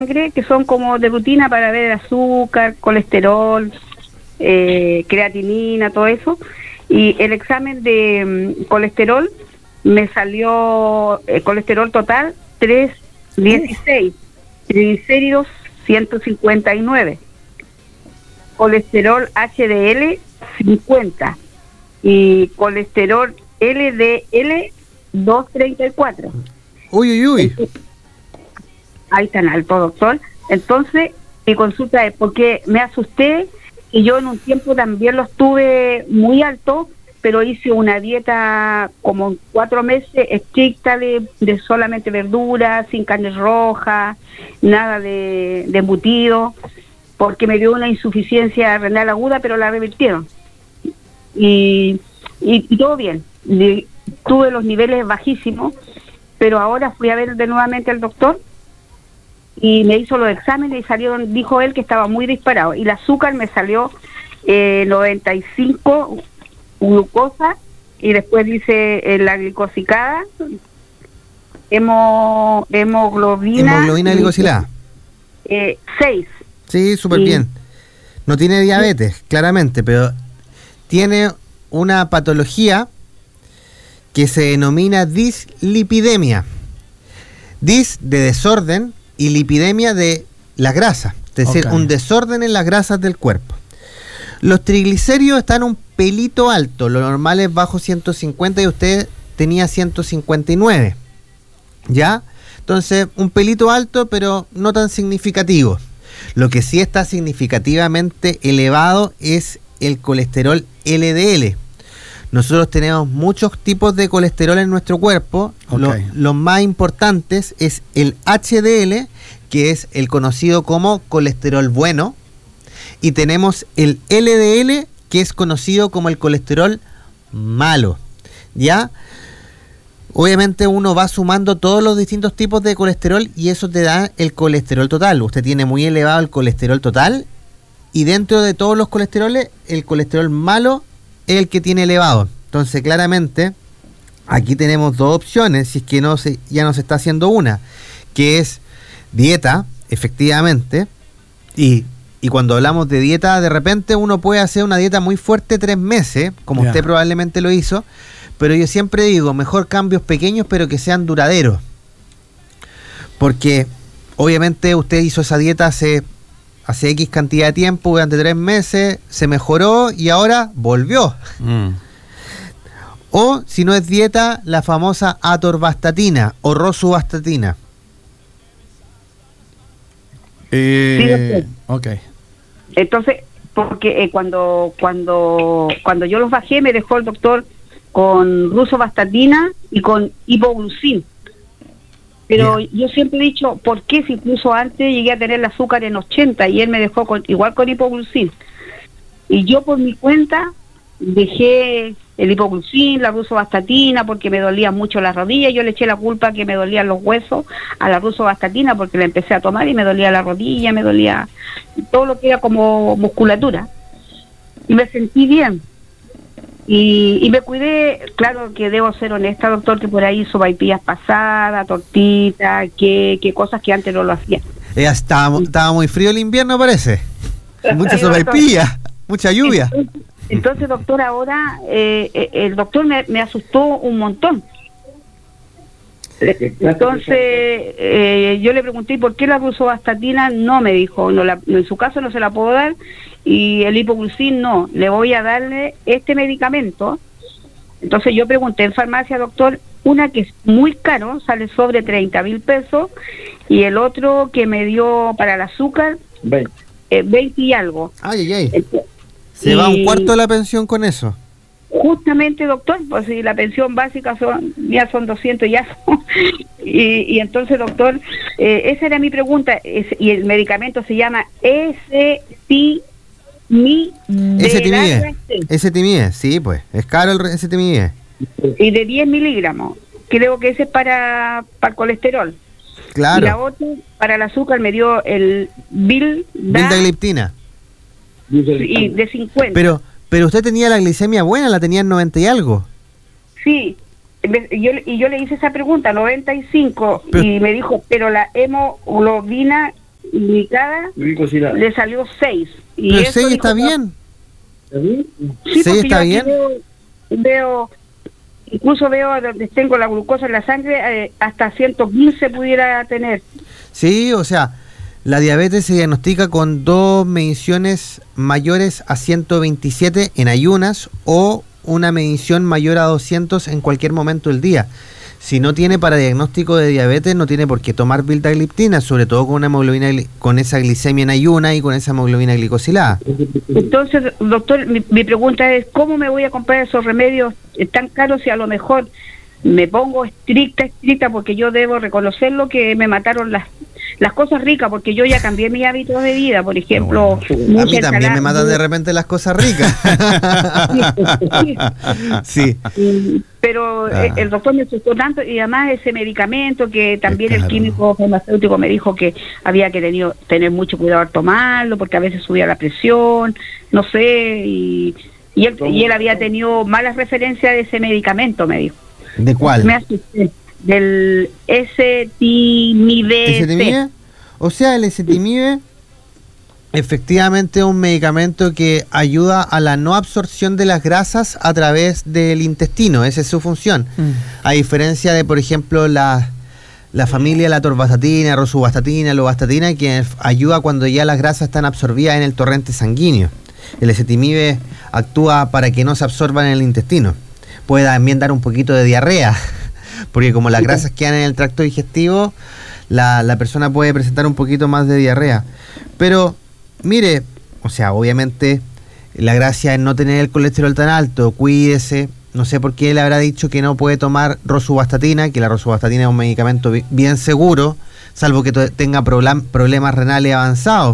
que son como de rutina para ver azúcar, colesterol, creatinina, todo eso. Y el examen de colesterol me salió colesterol total 316, triglicéridos 159, colesterol HDL 50 y colesterol LDL 234. Uy. Ahí tan alto, doctor. Entonces, mi consulta es porque me asusté y yo en un tiempo también los tuve muy alto, pero hice una dieta como 4 meses estricta de solamente verduras, sin carne roja, nada de embutido, porque me dio una insuficiencia renal aguda, pero la revirtieron. Y todo bien. Tuve los niveles bajísimos, pero ahora fui a ver nuevamente al doctor y me hizo los exámenes y salieron, dijo él que estaba muy disparado, y el azúcar me salió 95 glucosa, y después dice la glicosicada, hemoglobina glicosilada 6. Sí, súper bien. No tiene diabetes, claramente, pero tiene una patología que se denomina dislipidemia. Dis de desorden y lipidemia de la grasa, es decir, un desorden en las grasas del cuerpo. Los triglicéridos están un pelito alto, lo normal es bajo 150 y usted tenía 159, ¿ya? Entonces, un pelito alto, pero no tan significativo. Lo que sí está significativamente elevado es el colesterol LDL. Nosotros tenemos muchos tipos de colesterol en nuestro cuerpo. Los más importantes es el HDL, que es el conocido como colesterol bueno, y tenemos el LDL, que es conocido como el colesterol malo, ¿ya? Obviamente uno va sumando todos los distintos tipos de colesterol y eso te da el colesterol total. Usted tiene muy elevado el colesterol total y dentro de todos los colesteroles, el colesterol malo es el que tiene elevado. Entonces, claramente, aquí tenemos dos opciones, si es que ya no se está haciendo una, que es dieta, efectivamente, y cuando hablamos de dieta, de repente uno puede hacer una dieta muy fuerte 3 meses, como usted probablemente lo hizo, pero yo siempre digo, mejor cambios pequeños, pero que sean duraderos. Porque, obviamente, usted hizo esa dieta hace X cantidad de tiempo, durante 3 meses, se mejoró y ahora volvió. O, si no es dieta, la famosa atorvastatina o rosuvastatina. Sí, ok. Entonces, porque cuando yo los bajé, me dejó el doctor con rosuvastatina y con hipoglucin. Pero yo siempre he dicho, ¿por qué si incluso antes llegué a tener el azúcar en 80 y él me dejó igual con hipoglucin? Y yo por mi cuenta dejé el hipoglucin, la rosuvastatina, porque me dolían mucho las rodillas. Yo le eché la culpa que me dolían los huesos a la rosuvastatina porque la empecé a tomar y me dolía la rodilla, me dolía todo lo que era como musculatura. Y me sentí bien. Y me cuidé. Claro que debo ser honesta, doctor, que por ahí sopaipillas pasadas, tortitas, que cosas que antes no lo hacía. Estaba muy frío el invierno, parece. Mucha sopaipilla, mucha lluvia. Entonces, doctor, ahora el doctor me asustó un montón. Entonces, yo le pregunté por qué la rosuvastatina, no me dijo, en su caso no se la puedo dar, y el hipoglucin no, le voy a darle este medicamento. Entonces yo pregunté en farmacia, doctor, una que es muy caro, sale sobre 30,000 pesos, y el otro que me dio para el azúcar, 20 y algo. Se va un cuarto de la pensión con eso. Justamente, doctor, pues si la pensión básica ya son 200 y algo. y entonces, doctor, esa era mi pregunta, y el medicamento se llama Ezetimibe, sí, pues, es caro el Ezetimibe. Y de 10 miligramos, creo que ese es para el colesterol. Claro. Y la otra, para el azúcar, me dio el vildagliptina. Y de 50. Pero usted tenía la glicemia buena, la tenía en 90 y algo. Sí, yo le hice esa pregunta, 95, y me dijo, pero la hemoglobina indicada le salió 6. Pero 6 está bien. Sí, 6 está bien. Veo, incluso veo donde tengo la glucosa en la sangre, hasta 115 pudiera tener. Sí, o sea, la diabetes se diagnostica con 2 mediciones mayores a 127 en ayunas o una medición mayor a 200 en cualquier momento del día. Si no tiene para diagnóstico de diabetes, no tiene por qué tomar vildagliptina, sobre todo con una hemoglobina, con esa glicemia en ayuna y con esa hemoglobina glicosilada. Entonces, doctor, mi pregunta es, ¿cómo me voy a comprar esos remedios tan caros si a lo mejor me pongo estricta, porque yo debo reconocerlo que me mataron las cosas ricas, porque yo ya cambié mis hábitos de vida, por ejemplo. A mí también me matan de repente las cosas ricas. Sí. Pero el doctor me asustó tanto, y además ese medicamento que también el químico farmacéutico me dijo que había que tener mucho cuidado al tomarlo, porque a veces subía la presión, no sé, y él había tenido malas referencias de ese medicamento, me dijo. ¿De cuál? Me asusté. Del ezetimibe. ¿Ezetimibe? O sea, el ezetimibe efectivamente es un medicamento que ayuda a la no absorción de las grasas a través del intestino. Esa es su función. A diferencia de, por ejemplo, la familia, la atorvastatina, rosuvastatina, lovastatina, que ayuda cuando ya las grasas están absorbidas en el torrente sanguíneo. El ezetimibe actúa para que no se absorban en el intestino. Puede también dar un poquito de diarrea, porque como las grasas quedan en el tracto digestivo, la persona puede presentar un poquito más de diarrea. Pero, mire, o sea, obviamente la gracia es no tener el colesterol tan alto, cuídese. No sé por qué le habrá dicho que no puede tomar rosuvastatina, que la rosuvastatina es un medicamento bien seguro, salvo que tenga problemas renales avanzados.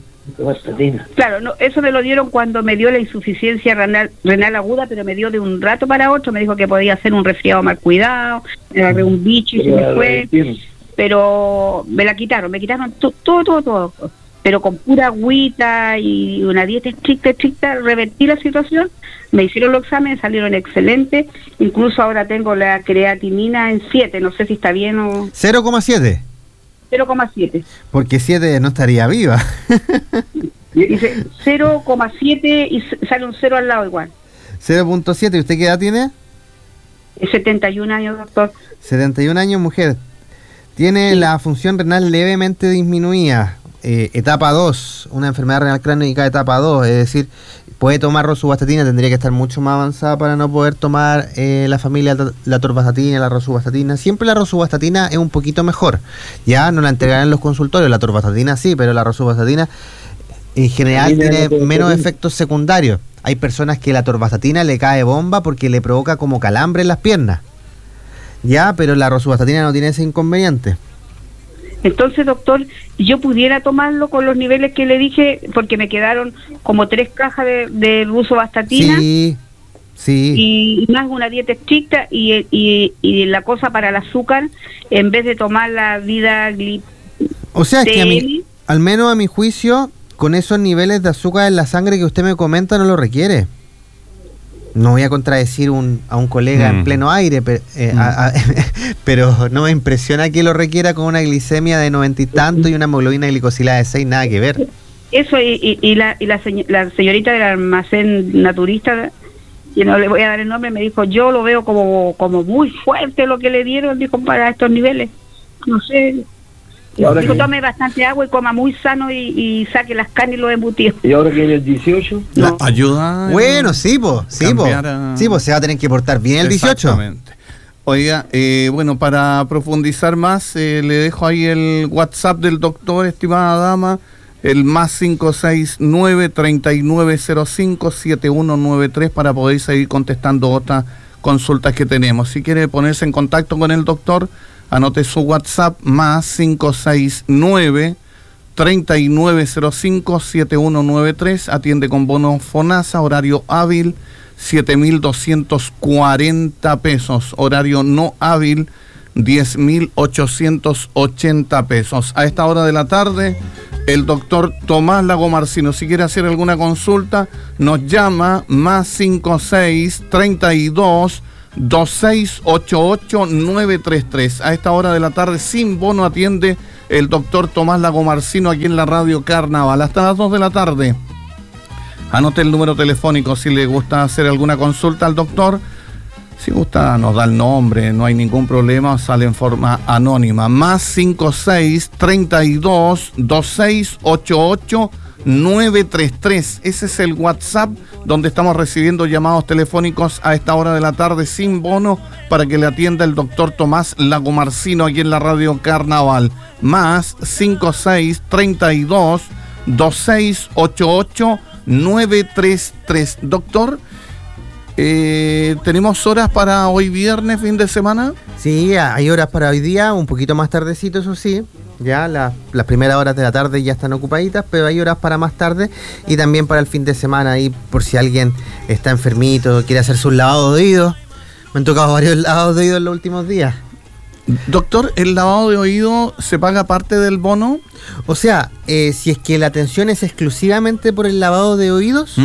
Claro, no, eso me lo dieron cuando me dio la insuficiencia renal aguda, pero me dio de un rato para otro. Me dijo que podía ser un resfriado mal cuidado, me agarré un bicho y se me fue, pero me quitaron todo, pero con pura agüita y una dieta estricta, revertí la situación. Me hicieron los exámenes, salieron excelentes, incluso ahora tengo la creatinina en 7, no sé si está bien o... 0,7. 0,7. Porque 7 no estaría viva. Dice 0,7 y sale un 0 al lado igual. 0,7. ¿Y usted qué edad tiene? 71 años, doctor. 71 años, mujer. Tiene la función renal levemente disminuida. Etapa 2, una enfermedad renal crónica etapa 2, es decir, puede tomar rosuvastatina, tendría que estar mucho más avanzada para no poder tomar la familia, la atorvastatina, la rosuvastatina. Siempre la rosuvastatina es un poquito mejor, ya no la entregarán en los consultorios, la atorvastatina sí, pero la rosuvastatina en general tiene menos efectos secundarios. Hay personas que la atorvastatina le cae bomba porque le provoca como calambre en las piernas, ya, pero la rosuvastatina no tiene ese inconveniente. Entonces, doctor, yo pudiera tomarlo con los niveles que le dije, porque me quedaron como 3 cajas de rosuvastatina. Sí. Y más una dieta estricta y la cosa para el azúcar, en vez de tomar la vida O sea, es que al menos a mi juicio, con esos niveles de azúcar en la sangre que usted me comenta, no lo requiere. No voy a contradecir a un colega en pleno aire, pero no me impresiona que lo requiera con una glicemia de 90 y tanto y una hemoglobina glicosilada de 6, nada que ver. Eso, la señorita del almacén naturista, que no le voy a dar el nombre, me dijo, yo lo veo como muy fuerte lo que le dieron, dijo, para estos niveles. No sé. Dijo, tome bastante agua y coma muy sano y saque las carnes y los embutidos. ¿Y ahora que viene el 18? No. ¿Ayuda? Bueno, sí, se va a tener que portar bien el 18. Exactamente. Oiga, bueno, para profundizar más, le dejo ahí el WhatsApp del doctor, estimada dama, el más 569-3905-7193 para poder seguir contestando otras consultas que tenemos. Si quiere ponerse en contacto con el doctor, anote su WhatsApp, más 569-3905-7193, atiende con bono FONASA, horario hábil, 7.240 pesos, horario no hábil, 10.880 pesos. A esta hora de la tarde, el doctor Tomás Lagomarsino, si quiere hacer alguna consulta, nos llama, más 56-32 2688-933. A esta hora de la tarde, sin bono, atiende el doctor Tomás Lagomarsino aquí en la Radio Carnaval. Hasta las 2 de la tarde. Anote el número telefónico si le gusta hacer alguna consulta al doctor. Si gusta, nos da el nombre, no hay ningún problema, sale en forma anónima. Más 5632-2688-933. Ese es el WhatsApp donde estamos recibiendo llamados telefónicos a esta hora de la tarde sin bono para que le atienda el doctor Tomás Lagomarsino aquí en la Radio Carnaval. Más 5632-2688-933. Doctor, ¿tenemos horas para hoy viernes, fin de semana? Sí, hay horas para hoy día, un poquito más tardecito, eso sí. Ya las primeras horas de la tarde ya están ocupaditas, pero hay horas para más tarde y también para el fin de semana, ahí por si alguien está enfermito, quiere hacerse un lavado de oídos. Me han tocado varios lavados de oídos en los últimos días. Doctor, ¿el lavado de oído se paga parte del bono? O sea, si es que la atención es exclusivamente por el lavado de oídos,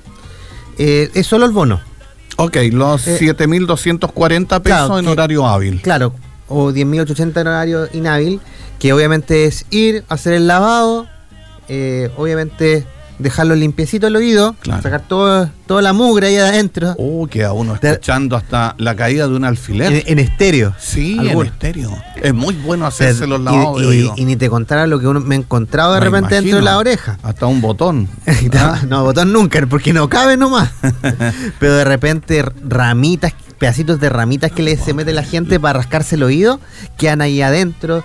es solo el bono. Ok, los 7.240 pesos claro, en horario hábil. Claro, o 10.880 en horario inhábil, que obviamente es ir, hacer el lavado, obviamente dejarlo limpiecito el oído, claro, sacar toda la mugre ahí adentro. Queda uno escuchando hasta la caída de un alfiler. En estéreo. Sí, en estéreo. Es muy bueno hacerse los lavados de oído. Y ni te contara lo que uno me he encontrado de repente dentro de la oreja. Hasta un botón. No, botón nunca, porque no cabe nomás. Pero de repente ramitas, pedacitos de ramitas que se mete la gente para rascarse el oído, quedan ahí adentro.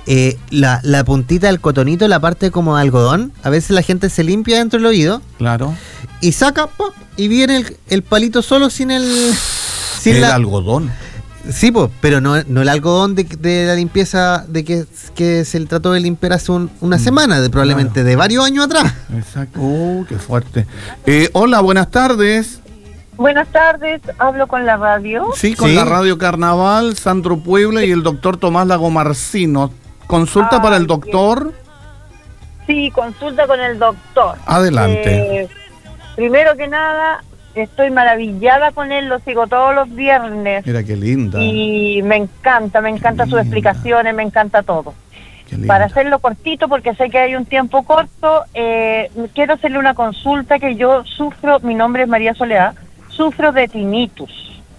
La puntita del cotonito, la parte como de algodón, a veces la gente se limpia dentro del oído. Claro. Y saca, ¡pop! Y viene el palito solo sin el algodón. Sí, pues, pero no el algodón de la limpieza de que se le trató de limpiar hace una semana, probablemente claro, de varios años atrás. Exacto. Qué fuerte. Hola, buenas tardes. Buenas tardes, hablo con la radio. Sí, con la Radio Carnaval, Sandro Puebla y el doctor Tomás Lagomarsino. ¿Consulta para el doctor? Sí, consulta con el doctor. Adelante. Primero que nada, estoy maravillada con él, lo sigo todos los viernes. Mira qué linda. Y me encanta sus explicaciones, me encanta todo. Para hacerlo cortito, porque sé que hay un tiempo corto, quiero hacerle una consulta que yo sufro, mi nombre es María Soledad, sufro de tinnitus.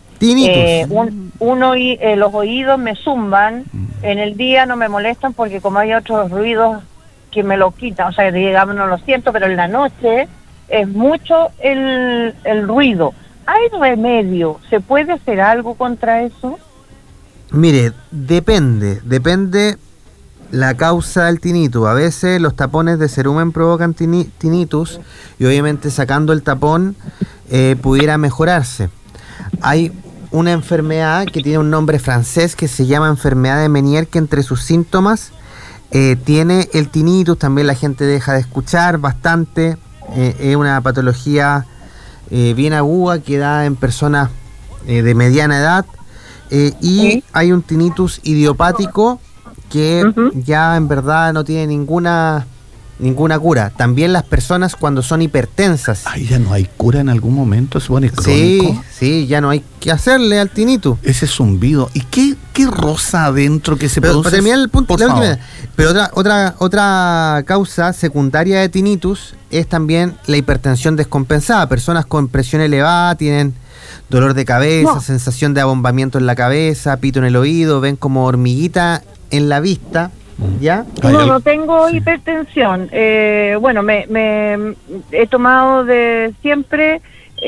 Los oídos me zumban, en el día no me molestan porque como hay otros ruidos que me lo quitan, o sea, digamos no lo siento, pero en la noche es mucho el ruido. ¿Hay remedio? ¿Se puede hacer algo contra eso? Mire, depende la causa del tinnitus. A veces los tapones de cerumen provocan tinnitus y obviamente sacando el tapón pudiera mejorarse. Hay una enfermedad que tiene un nombre francés que se llama enfermedad de Meniere, que entre sus síntomas tiene el tinnitus. También la gente deja de escuchar bastante. Es una patología bien aguda que da en personas de mediana edad. Y hay un tinnitus idiopático que ya en verdad no tiene ninguna cura. También las personas cuando son hipertensas. Ahí ya no hay cura en algún momento, se pone crónico. Sí, ya no hay que hacerle al tinnitus. Ese zumbido. ¿Y qué rosa adentro que se produce? Para terminar el punto, pero otra causa secundaria de tinnitus es también la hipertensión descompensada. Personas con presión elevada tienen dolor de cabeza, sensación de abombamiento en la cabeza, pito en el oído, ven como hormiguita en la vista, ¿ya? No tengo hipertensión. Bueno, me he tomado de siempre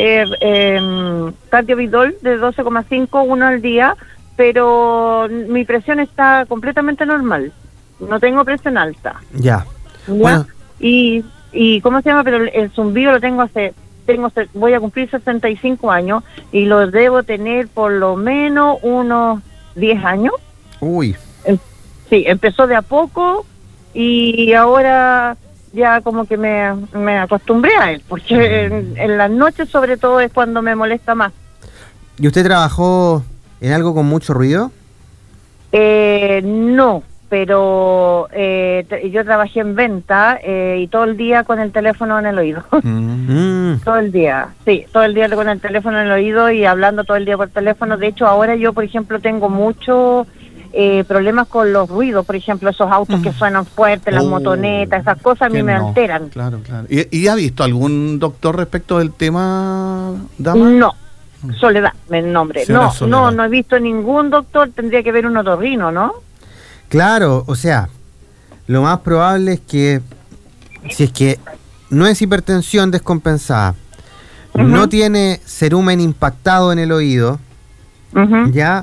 Cardiovidol de 12,5, uno al día, pero mi presión está completamente normal. No tengo presión alta. Ya. Bueno. Y ¿cómo se llama? Pero el zumbido lo tengo voy a cumplir 65 años y lo debo tener por lo menos unos 10 años. Uy. Sí, empezó de a poco y ahora ya como que me acostumbré a él, porque en las noches sobre todo es cuando me molesta más. ¿Y usted trabajó en algo con mucho ruido? No, pero yo trabajé en venta y todo el día con el teléfono en el oído. Todo el día, sí, todo el día con el teléfono en el oído y hablando todo el día por teléfono. De hecho, ahora yo, por ejemplo, tengo muchos problemas con los ruidos, por ejemplo, esos autos que suenan fuertes, las motonetas, esas cosas a mí me alteran. Claro. ¿Y ha visto algún doctor respecto del tema, dama? No. Soledad, el nombre. No he visto ningún doctor, tendría que ver un otorrino, ¿no? Claro, o sea, lo más probable es que, si es que no es hipertensión descompensada, no tiene cerumen impactado en el oído, ya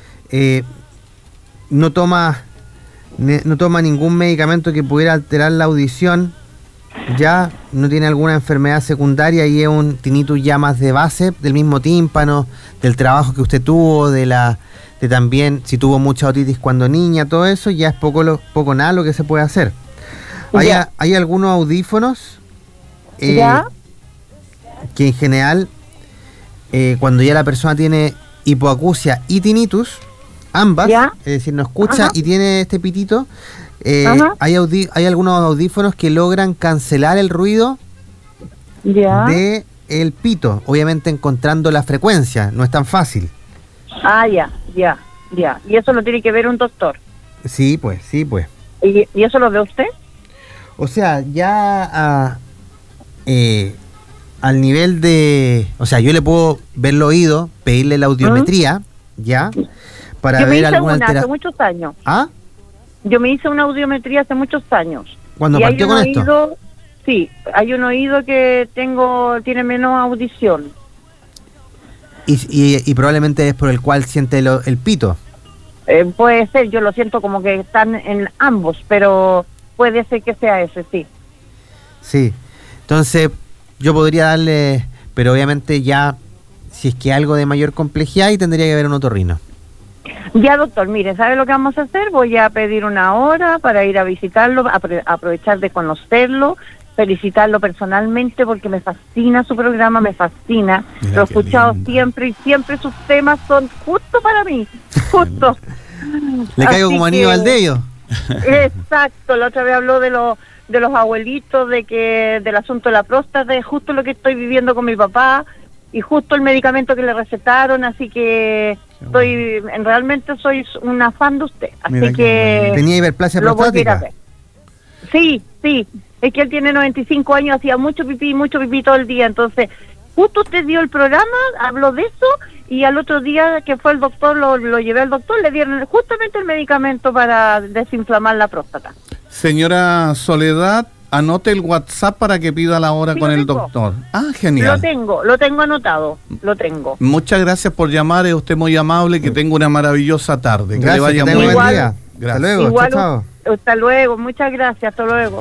no toma ningún medicamento que pudiera alterar la audición, ya no tiene alguna enfermedad secundaria y es un tinnitus ya más de base, del mismo tímpano, del trabajo que usted tuvo, de también si tuvo mucha otitis cuando niña, todo eso, ya es poco nada lo que se puede hacer. Hay algunos audífonos que en general cuando ya la persona tiene hipoacusia y tinnitus, ambas, es decir, no escucha y tiene este pitito, hay algunos audífonos que logran cancelar el ruido de el pito, obviamente encontrando la frecuencia, no es tan fácil. Ya. Y eso lo tiene que ver un doctor. Sí, pues. ¿Y eso lo ve usted? O sea, ya al nivel de... O sea, yo le puedo ver el oído, pedirle la audiometría, ya, para yo ver alguna hace muchos años. ¿Ah? Yo me hice una audiometría hace muchos años. ¿Cuándo partió con esto? Sí, hay un oído que tiene menos audición. Y probablemente es por el cual siente el pito. Puede ser, yo lo siento como que están en ambos, pero puede ser que sea ese, sí. Sí, entonces yo podría darle, pero obviamente ya, si es que algo de mayor complejidad, y tendría que haber un otorrino. Ya, doctor, mire, ¿sabe lo que vamos a hacer? Voy a pedir una hora para ir a visitarlo, aprovechar de conocerlo, felicitarlo personalmente porque me fascina su programa, me fascina. Lo he escuchado siempre y siempre sus temas son justo para mí, justo. Le caigo como anillo al dedo. Exacto, la otra vez habló de los abuelitos, del asunto de la próstata, es justo lo que estoy viviendo con mi papá y justo el medicamento que le recetaron, así que realmente soy una fan de usted, así que ¿tenía hiperplasia prostática? Sí, es que él tiene 95 años, hacía mucho pipí todo el día, entonces justo usted dio el programa, habló de eso y al otro día que fue el doctor, lo llevé al doctor, le dieron justamente el medicamento para desinflamar la próstata. Señora Soledad, anote el WhatsApp para que pida la hora con el doctor. Genial. Lo tengo anotado, lo tengo. Muchas gracias por llamar, es usted muy amable, que tenga una maravillosa tarde. Gracias, que le vaya muy buen día. Gracias. Hasta luego, igual, chao. Hasta luego, muchas gracias, hasta luego.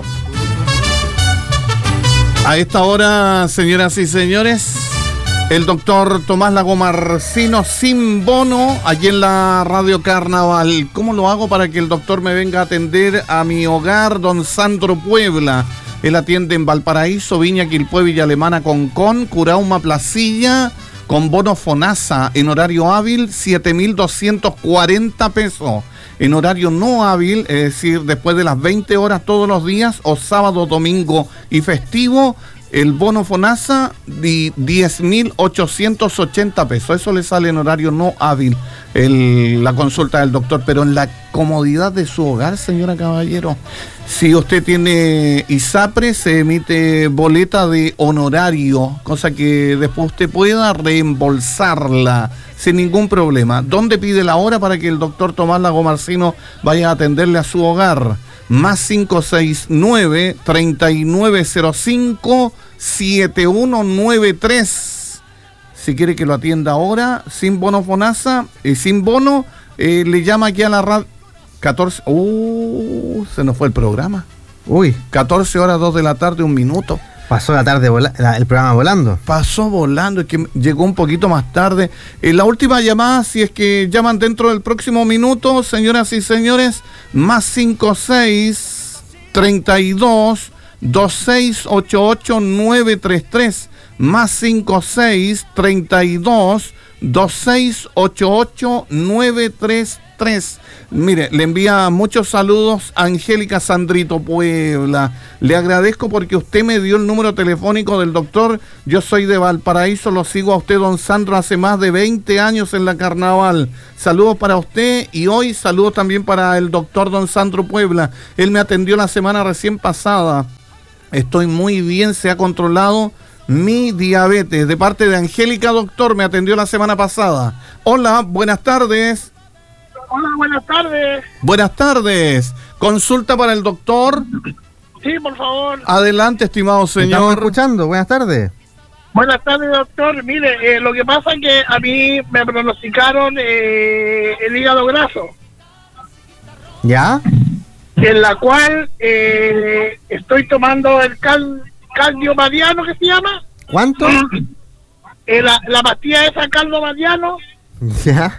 A esta hora, señoras y señores, el doctor Tomás Lagomarsino sin bono, allí en la Radio Carnaval. ¿Cómo lo hago para que el doctor me venga a atender a mi hogar, don Sandro Puebla? Él atiende en Valparaíso, Viña, Quilpué, Villa Alemana, Concón, Curauma, Placilla, con bono FONASA en horario hábil, 7.240 pesos. En horario no hábil, es decir, después de las 20 horas todos los días, o sábado, domingo y festivo, el bono FONASA de 10.880 pesos. Eso le sale en horario no hábil la consulta del doctor, pero en la comodidad de su hogar, señora Caballero. Si usted tiene ISAPRE, se emite boleta de honorario, cosa que después usted pueda reembolsarla sin ningún problema. ¿Dónde pide la hora para que el doctor Tomás Lagomarsino vaya a atenderle a su hogar? Más 569-3905-7193. Si quiere que lo atienda ahora, sin bono FONASA, sin bono, le llama aquí a la radio. 14. Se nos fue el programa. 14 horas 2 de la tarde, 1 minuto. Pasó la tarde el programa volando. Pasó volando, es que llegó un poquito más tarde. La última llamada, si es que llaman dentro del próximo minuto, señoras y señores, más 56-32-2688-933. Más 56-32-2688-933. 993. Mire, le envía muchos saludos a Angélica Sandrito Puebla. Le agradezco porque usted me dio el número telefónico del doctor. Yo soy de Valparaíso, lo sigo a usted, don Sandro, hace más de 20 años en la Carnaval. Saludos para usted y hoy saludos también para el doctor don Sandro Puebla. Él me atendió la semana recién pasada. Estoy muy bien, se ha controlado mi diabetes. De parte de Angélica, doctor, me atendió la semana pasada. Hola, buenas tardes. Hola, buenas tardes. Buenas tardes. ¿Consulta para el doctor? Sí, por favor. Adelante, estimado Estamos señor. escuchando, buenas tardes. Buenas tardes, doctor. Mire, lo que pasa es que a mí me pronosticaron el hígado graso, ¿Ya? en la cual estoy tomando el caldio mediano, que se llama. ¿Cuánto? La pastilla esa, caldo mediano. ¿Ya?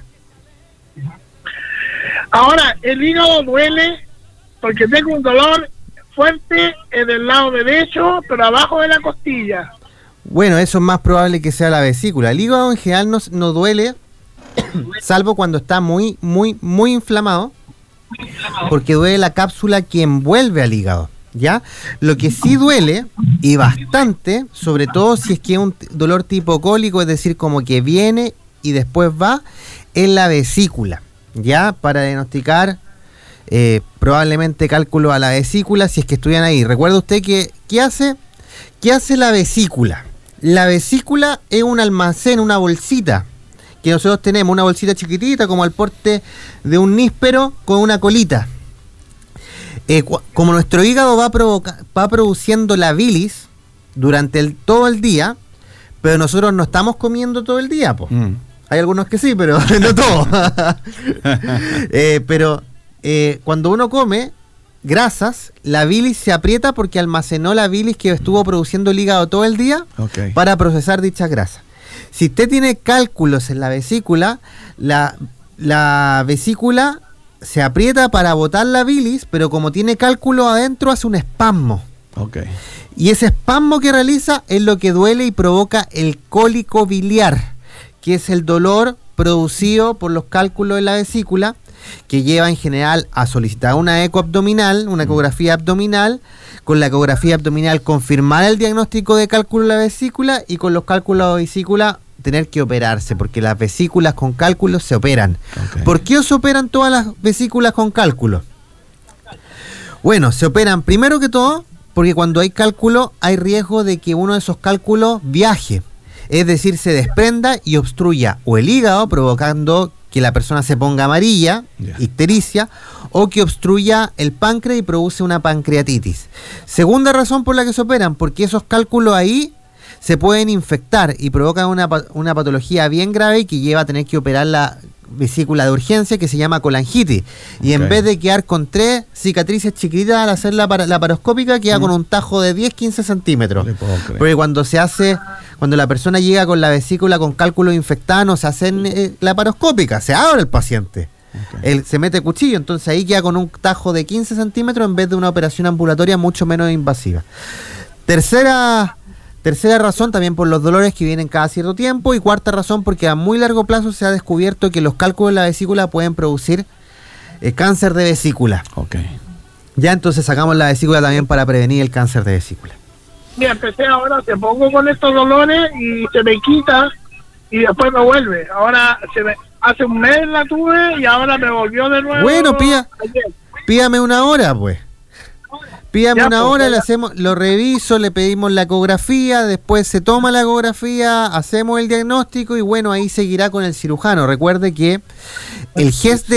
Ahora, el hígado duele porque tengo un dolor fuerte en el lado derecho, pero abajo de la costilla. Bueno, eso es más probable que sea la vesícula. El hígado en general no duele, salvo cuando está muy inflamado, porque duele la cápsula que envuelve al hígado, ¿ya? Lo que sí duele, y bastante, sobre todo si es que es un dolor tipo cólico, es decir, como que viene y después va, es la vesícula, ¿ya? Para diagnosticar probablemente cálculo a la vesícula, si es que estuvieran ahí. Recuerda usted que, ¿qué hace la vesícula? La vesícula es un almacén, una bolsita, que nosotros tenemos, una bolsita chiquitita, como al porte de un níspero con una colita. Como nuestro hígado va produciendo la bilis durante todo el día, pero nosotros no estamos comiendo todo el día, po. Hay algunos que sí, pero no todos. Pero cuando uno come grasas, la bilis se aprieta porque almacenó la bilis que estuvo produciendo el hígado todo el día para procesar dichas grasas. Si usted tiene cálculos en la vesícula, la vesícula se aprieta para botar la bilis, pero como tiene cálculo adentro hace un espasmo. Y ese espasmo que realiza es lo que duele y provoca el cólico biliar, que es el dolor producido por los cálculos de la vesícula, que lleva en general a solicitar una eco abdominal, una ecografía abdominal, con la ecografía abdominal confirmar el diagnóstico de cálculo de la vesícula y con los cálculos de vesícula tener que operarse, porque las vesículas con cálculos se operan. ¿Por qué se operan todas las vesículas con cálculos? Bueno, se operan primero que todo porque cuando hay cálculo hay riesgo de que uno de esos cálculos viaje, es decir, se desprenda y obstruya o el hígado, provocando que la persona se ponga amarilla, ictericia, o que obstruya el páncreas y produce una pancreatitis. Segunda razón por la que se operan, porque esos cálculos ahí se pueden infectar y provocan una patología bien grave y que lleva a tener que operar la vesícula de urgencia, que se llama colangitis. Y en vez de quedar con 3 cicatrices chiquititas al hacer la laparoscópica, queda con un tajo de 10-15 centímetros. Porque cuando la persona llega con la vesícula con cálculos infectados, no se hace laparoscópica, se abre el paciente. Él se mete cuchillo, entonces ahí queda con un tajo de 15 centímetros en vez de una operación ambulatoria mucho menos invasiva. Tercera razón, también por los dolores que vienen cada cierto tiempo. Y cuarta razón, porque a muy largo plazo se ha descubierto que los cálculos de la vesícula pueden producir cáncer de vesícula. Ya entonces sacamos la vesícula también para prevenir el cáncer de vesícula. Mira, empecé ahora, te pongo con estos dolores y se me quita y después me vuelve. Ahora hace un mes la tuve y ahora me volvió de nuevo. Bueno, pídame una hora, pues. Pídame una hora, lo reviso, le pedimos la ecografía, después se toma la ecografía, hacemos el diagnóstico y bueno, ahí seguirá con el cirujano. Recuerde que el GES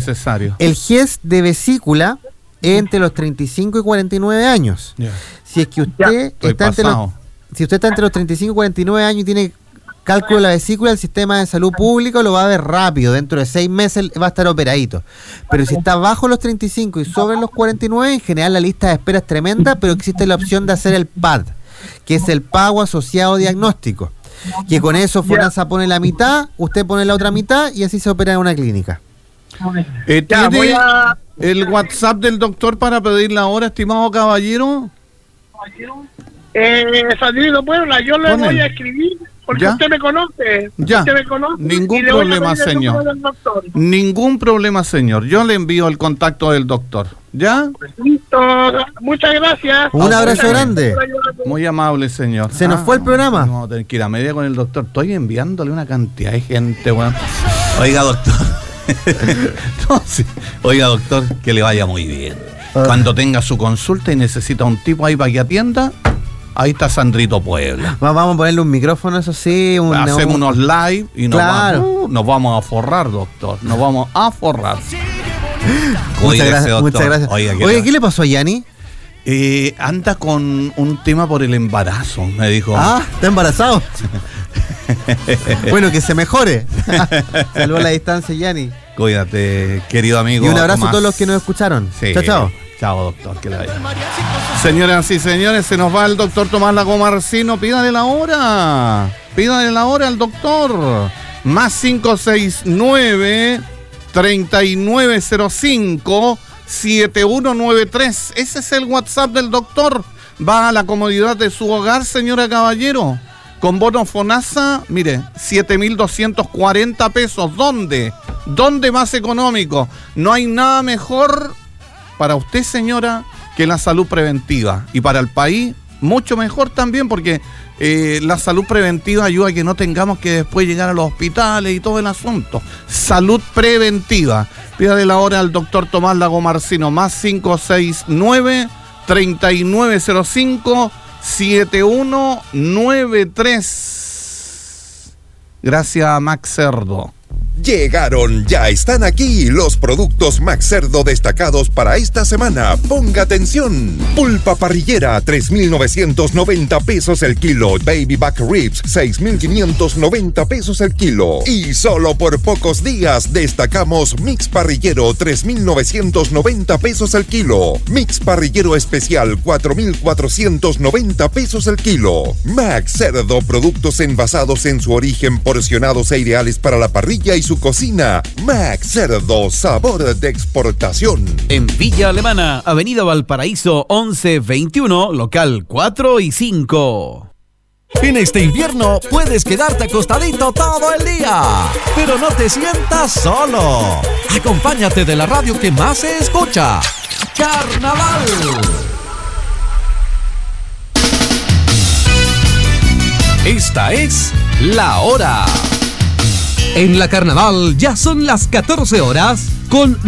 de vesícula es entre los 35 y 49 años. Si es que usted está entre los 35 y 49 años y tiene cálculo de la vesícula, el sistema de salud público lo va a ver rápido, dentro de 6 meses va a estar operadito. Pero si está bajo los 35 y sobre los 49, en general la lista de espera es tremenda, pero existe la opción de hacer el PAD, que es el pago asociado diagnóstico, que con eso FONASA pone la mitad, usted pone la otra mitad y así se opera en una clínica. ¿Tiene el WhatsApp del doctor para pedir la hora, estimado caballero? Sandrito Puebla, yo le voy a escribir porque ¿Ya? usted me conoce. Ya. Usted me conoce. Ningún y le voy a problema, pedir el señor. número del doctor. Ningún problema, señor. Yo le envío el contacto del doctor. ¿Ya? Listo. Muchas gracias. Un abrazo Muchas gracias grande. por ayudarme. Muy amable, señor. Se nos fue el programa. Vamos a tener que ir a media con el doctor. Estoy enviándole una cantidad de gente, weón. Oiga, doctor. No, sí. Oiga, doctor, que le vaya muy bien. Cuando tenga su consulta y necesita un tipo ahí para que atienda, ahí está Sandrito Puebla. Vamos a ponerle un micrófono, eso sí. Hacemos unos live y Claro. nos vamos a forrar, doctor. Nos vamos a forrar. Muchas Cuídese, gracias. doctor. Muchas gracias. Oiga, Oye, ¿qué le pasó a Yanni? anda con un tema por el embarazo, me dijo. Ah, está embarazado. Bueno, que se mejore. Saludos a la distancia, Yanni. Cuídate, querido amigo. Y un abrazo Tomás. a todos los que nos escucharon. Sí. Chao, chao. Chao, doctor, que le vaya. Señoras y señores, se nos va el doctor Tomás Lago Marcino. Pídale la hora. Pídale la hora al doctor. Más 569-3905-7193. Ese es el WhatsApp del doctor. Va a la comodidad de su hogar, señora caballero. Con bono FONASA, mire, 7.240 pesos. ¿Dónde? ¿Dónde más económico? No hay nada mejor para usted, señora, que la salud preventiva. Y para el país, mucho mejor también, porque la salud preventiva ayuda a que no tengamos que después llegar a los hospitales y todo el asunto. Salud preventiva. Pídale la hora al doctor Tomás Lago Marcino, más 569-3905-7193. Gracias, Max Cerdo. Llegaron, ya están aquí los productos Max Cerdo destacados para esta semana. Ponga atención. Pulpa parrillera, 3.990 pesos el kilo. Baby back ribs, 6.590 pesos el kilo. Y solo por pocos días destacamos Mix parrillero, 3.990 pesos el kilo. Mix parrillero especial, 4.490 pesos el kilo. Max Cerdo, productos envasados en su origen, porcionados e ideales para la parrilla y su cocina. Max Cerdo, sabor de exportación. En Villa Alemana, Avenida Valparaíso 1121, local 4 y 5. En este invierno puedes quedarte acostadito todo el día, pero no te sientas solo. Acompáñate de la radio que más se escucha. Carnaval. Esta es La Hora. En la Carnaval ya son las 14 horas con...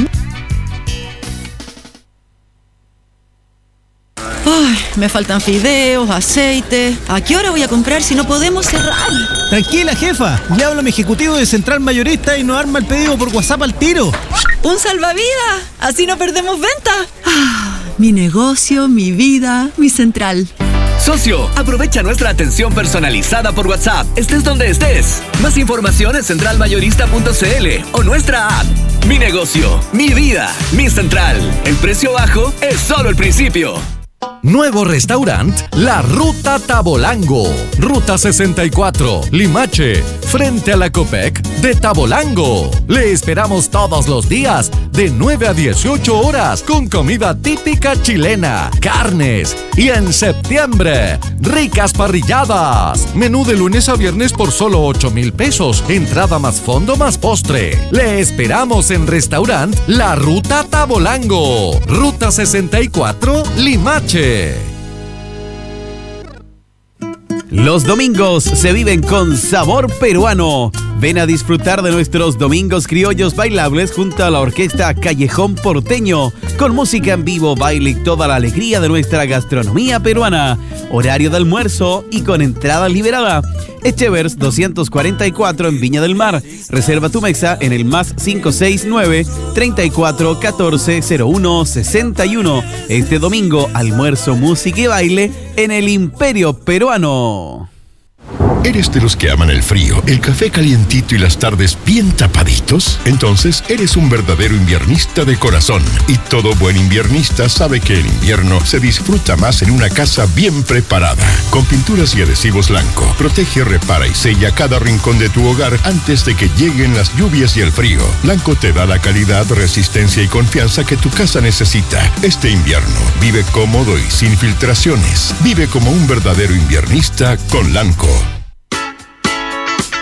Ay, me faltan fideos, aceite. ¿A qué hora voy a comprar si no podemos cerrar? Tranquila, jefa. Le hablo a mi ejecutivo de Central Mayorista y nos arma el pedido por WhatsApp al tiro. ¡Un salvavidas! Así no perdemos venta. Ah, mi negocio, mi vida, mi Central. Socio, aprovecha nuestra atención personalizada por WhatsApp, estés donde estés. Más información en centralmayorista.cl o nuestra app. Mi negocio, mi vida, mi Central. El precio bajo es solo el principio. Nuevo restaurante La Ruta Tabolango. Ruta 64, Limache, frente a la Copec de Tabolango. Le esperamos todos los días de 9 a 18 horas con comida típica chilena, carnes y en septiembre, ricas parrilladas. Menú de lunes a viernes por solo 8,000 pesos. Entrada más fondo más postre. Le esperamos en restaurante La Ruta Tabolango. Ruta 64, Limache. Los domingos se viven con sabor peruano. Ven a disfrutar de nuestros domingos criollos bailables junto a la orquesta Callejón Porteño, con música en vivo, baile y toda la alegría de nuestra gastronomía peruana. Horario de almuerzo y con entrada liberada. Echevers 244 en Viña del Mar. Reserva tu mesa en el más 569-3414-0161. Este domingo, almuerzo, música y baile en el Imperio Peruano. ¿Eres de los que aman el frío, el café calientito y las tardes bien tapaditos? Entonces eres un verdadero inviernista de corazón. Y todo buen inviernista sabe que el invierno se disfruta más en una casa bien preparada. Con pinturas y adhesivos Lanco, protege, repara y sella cada rincón de tu hogar antes de que lleguen las lluvias y el frío. Lanco te da la calidad, resistencia y confianza que tu casa necesita. Este invierno, vive cómodo y sin filtraciones. Vive como un verdadero inviernista con Lanco.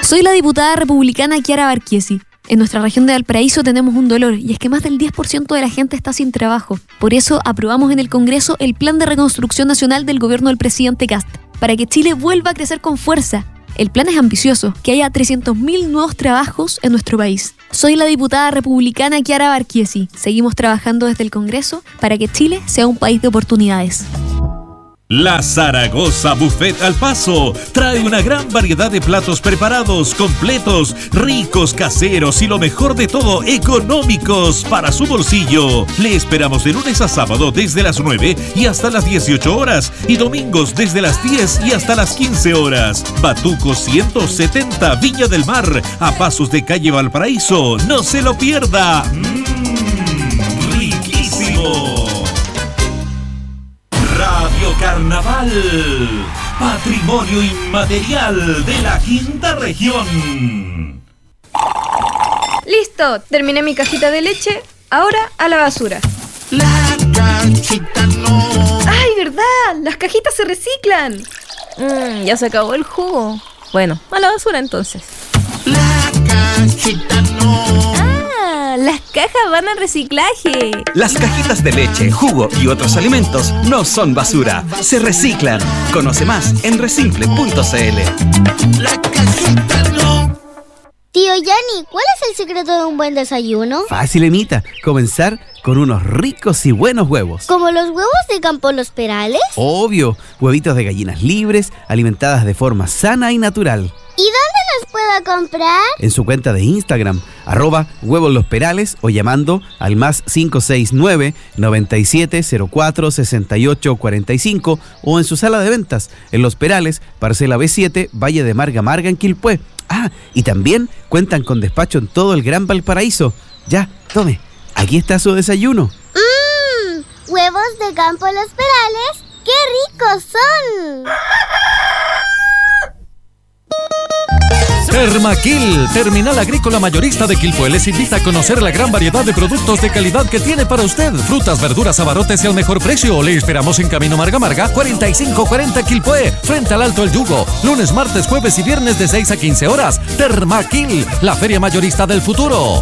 Soy la diputada republicana Chiara Barquiesi. En nuestra región de Valparaíso tenemos un dolor, y es que más del 10% de la gente está sin trabajo. Por eso aprobamos en el Congreso el Plan de Reconstrucción Nacional del gobierno del presidente Kast, para que Chile vuelva a crecer con fuerza. El plan es ambicioso, que haya 300.000 nuevos trabajos en nuestro país. Soy la diputada republicana Chiara Barquiesi. Seguimos trabajando desde el Congreso para que Chile sea un país de oportunidades. La Zaragoza Buffet al Paso trae una gran variedad de platos preparados, completos, ricos, caseros y lo mejor de todo, económicos para su bolsillo. Le esperamos de lunes a sábado desde las 9 y hasta las 18 horas y domingos desde las 10 y hasta las 15 horas. Batuco 170, Viña del Mar, a pasos de calle Valparaíso. ¡No se lo pierda! ¡Riquísimo! Radio Carnaval, patrimonio inmaterial de la Quinta Región. Listo, terminé mi cajita de leche, ahora a la basura. La cajita no. ¡Ay, verdad! ¡Las cajitas se reciclan! Ya se acabó el jugo. Bueno, a la basura entonces. La cajita no. Las cajas van al reciclaje. Las cajitas de leche, jugo y otros alimentos no son basura, se reciclan. Conoce más en resimple.cl. La cajita no. Tío Yanni, ¿cuál es el secreto de un buen desayuno? Fácil, Emita. Comenzar con unos ricos y buenos huevos. ¿Como los huevos de Campo Los Perales? Obvio, huevitos de gallinas libres, alimentadas de forma sana y natural. ¿Y dónde los puedo comprar? En su cuenta de Instagram, @huevosLosPerales, o llamando al más 569 9704 6845, o en su sala de ventas, en Los Perales, Parcela B7, Valle de Marga Marga, en Quilpué. Y también cuentan con despacho en todo el Gran Valparaíso. Ya, tome, aquí está su desayuno. Huevos de Campo Los Perales, ¡qué ricos son! Termaquil, Terminal Agrícola Mayorista de Quilpué, les invita a conocer la gran variedad de productos de calidad que tiene para usted. Frutas, verduras, abarrotes y al mejor precio. Le esperamos en Camino Marga Marga, 4540 Quilpué, frente al Alto El Yugo. Lunes, martes, jueves y viernes de 6 a 15 horas. Termaquil, la feria mayorista del futuro.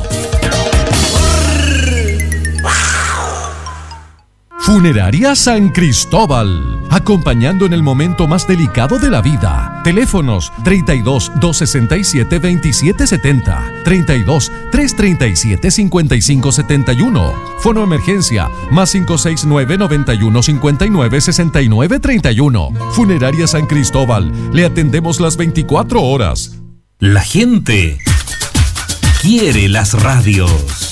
Funeraria San Cristóbal, acompañando en el momento más delicado de la vida. Teléfonos 32 267 2770, 32 337 5571. Fono emergencia más 569 91 59 69 31. Funeraria San Cristóbal, le atendemos las 24 horas. La gente quiere las radios.